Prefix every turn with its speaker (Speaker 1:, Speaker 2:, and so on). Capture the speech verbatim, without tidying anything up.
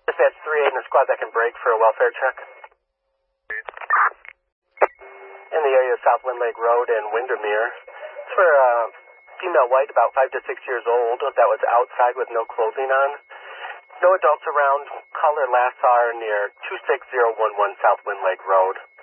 Speaker 1: Dispatch three eight in a squad that can break for a welfare check. In the area of South Wind Lake Road and Windermere. It's for a female white, about five to six years old, that was outside with no clothing on. No adults around. Caller last saw her near two six zero one one South Wind Lake Road.